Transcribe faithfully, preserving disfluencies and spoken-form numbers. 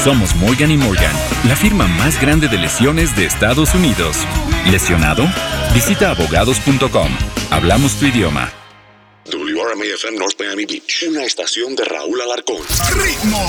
Somos Morgan y Morgan, la firma más grande de lesiones de Estados Unidos. ¿Lesionado? Visita abogados punto com. Hablamos tu idioma. W R M A F M North Miami Beach, una estación de Raúl Alarcón. ¡Ritmo!